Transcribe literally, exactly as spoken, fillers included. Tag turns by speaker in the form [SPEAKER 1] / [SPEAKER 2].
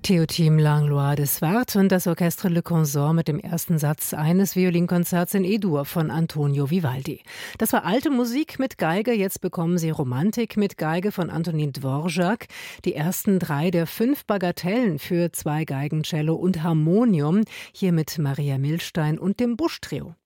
[SPEAKER 1] Théotime Langlois de Swart und das Orchestre Le Consort mit dem ersten Satz eines Violinkonzerts in E-Dur von Antonio Vivaldi. Das war alte Musik mit Geige, jetzt bekommen Sie Romantik mit Geige von Antonin Dvorak. Die ersten drei der fünf Bagatellen für zwei Geigen, Cello und Harmonium, hier mit Maria Millstein und dem Busch Trio.